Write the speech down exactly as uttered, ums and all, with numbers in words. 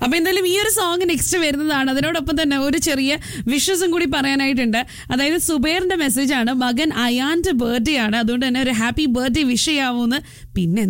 അപ്പൊ എന്തായാലും ഈ ഒരു സോങ് നെക്സ്റ്റ് വരുന്നതാണ്. അതിനോടൊപ്പം തന്നെ ഒരു ചെറിയ വിഷസും കൂടി പറയാനായിട്ടുണ്ട്. അതായത് സുബൈറിന്റെ മെസ്സേജ് ആണ്, മകൻ അയാന്റെ ബർത്ത്ഡേ ആണ്, അതുകൊണ്ട് തന്നെ ഒരു ഹാപ്പി ബർത്ത്ഡേ വിഷ് ചെയ്യാവൂന്ന്. പിന്നെ